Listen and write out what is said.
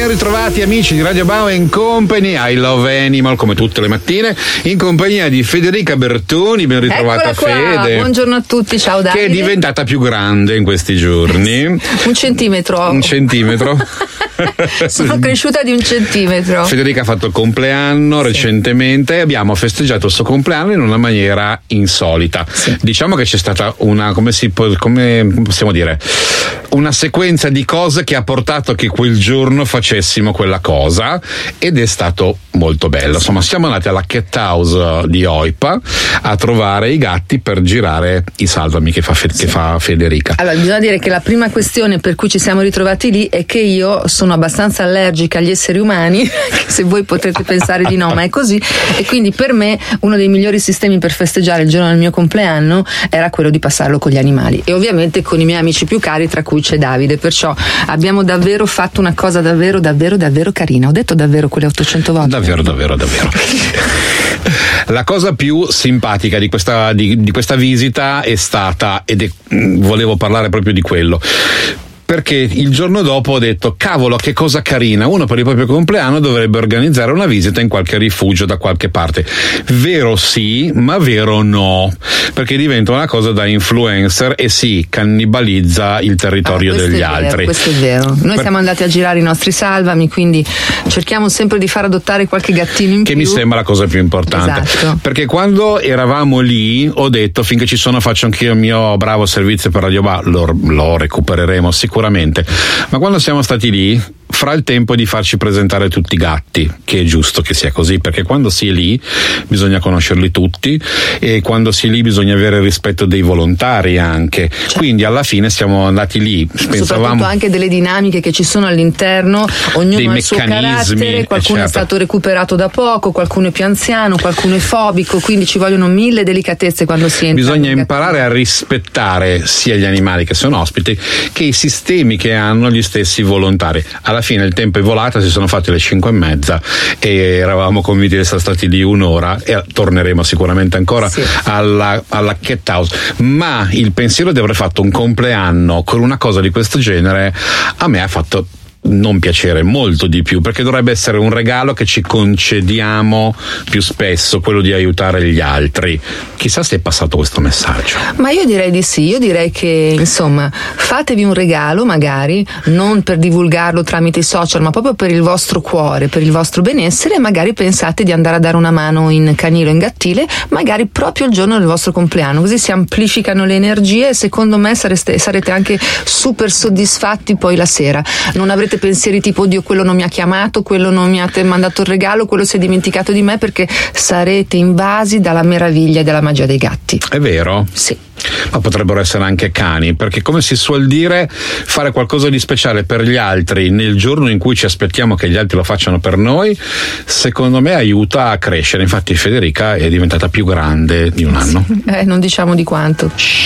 Ben ritrovati amici di Radio Bao & Company, I Love Animal, come tutte le mattine, in compagnia di Federica Bertoni. Ben ritrovata. Eccola qua. Fede. Buongiorno a tutti, ciao Davide. Che è diventata più grande in questi giorni. Un centimetro. Un centimetro. Sono cresciuta di 1 centimetro. Federica ha fatto il compleanno recentemente e abbiamo festeggiato il suo compleanno in una maniera insolita. Sì. Diciamo che c'è stata una, come possiamo dire, una sequenza di cose che ha portato che quel giorno facessimo quella cosa, ed è stato molto bello. Insomma, siamo andati alla Cat House di Oipa a trovare i gatti per girare i Salvami che fa Federica. Allora, bisogna dire che la prima questione per cui ci siamo ritrovati lì è che io sono abbastanza allergica agli esseri umani, se voi potete pensare di no, ma è così, e quindi per me uno dei migliori sistemi per festeggiare il giorno del mio compleanno era quello di passarlo con gli animali e ovviamente con i miei amici più cari, tra cui c'è Davide. Perciò abbiamo davvero fatto una cosa davvero carina. Ho detto davvero quelle 800 volte. Davvero. La cosa più simpatica di questa visita è stata, volevo parlare proprio di quello, perché il giorno dopo ho detto: cavolo, che cosa carina, uno per il proprio compleanno dovrebbe organizzare una visita in qualche rifugio da qualche parte. Vero sì, ma vero no, perché diventa una cosa da influencer e si cannibalizza il territorio degli altri. Questo è vero. Noi siamo andati a girare i nostri Salvami, quindi cerchiamo sempre di far adottare qualche gattino in più. Che mi sembra la cosa più importante. Esatto. Perché quando eravamo lì ho detto: finché ci sono faccio anch'io il mio bravo servizio per Radio Ba, lo recupereremo sicuramente. Ma quando siamo stati lì, fra il tempo di farci presentare tutti i gatti, che è giusto che sia così, perché quando si è lì bisogna conoscerli tutti e quando si è lì bisogna avere il rispetto dei volontari anche. Certo. Quindi alla fine siamo andati lì, soprattutto anche delle dinamiche che ci sono all'interno, ognuno ha il suo carattere, qualcuno è stato recuperato da poco, qualcuno è più anziano, qualcuno è fobico, quindi ci vogliono 1000 delicatezze quando si entra. Bisogna imparare a rispettare sia gli animali che sono ospiti che i sistemi che hanno gli stessi volontari. Alla fine il tempo è volato, si sono fatti le 5:30 e eravamo convinti di essere stati lì un'ora e torneremo sicuramente ancora alla Cat House, ma il pensiero di aver fatto un compleanno con una cosa di questo genere a me ha fatto non piacere molto di più, perché dovrebbe essere un regalo che ci concediamo più spesso, quello di aiutare gli altri. Chissà se è passato questo messaggio. Ma io direi di sì, io direi che insomma fatevi un regalo, magari non per divulgarlo tramite i social, ma proprio per il vostro cuore, per il vostro benessere, e magari pensate di andare a dare una mano in canile o in gattile, magari proprio il giorno del vostro compleanno, così si amplificano le energie e secondo me sarete anche super soddisfatti poi la sera. Non avrete pensieri tipo: oddio, quello non mi ha chiamato, quello non mi ha mandato il regalo, quello si è dimenticato di me, perché sarete invasi dalla meraviglia e dalla magia dei gatti. È vero? Sì. Ma potrebbero essere anche cani, perché come si suol dire, fare qualcosa di speciale per gli altri nel giorno in cui ci aspettiamo che gli altri lo facciano per noi, secondo me aiuta a crescere. Infatti Federica è diventata più grande di un anno. Non diciamo di quanto.